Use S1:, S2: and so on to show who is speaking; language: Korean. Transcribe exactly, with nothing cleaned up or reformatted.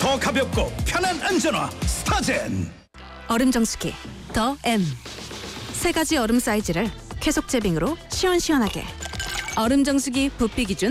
S1: 더 가볍고 편한 안전화 스타젠.
S2: 얼음 정수기 더 M. 세 가지 얼음 사이즈를 쾌속 제빙으로 시원시원하게. 얼음 정수기 부피 기준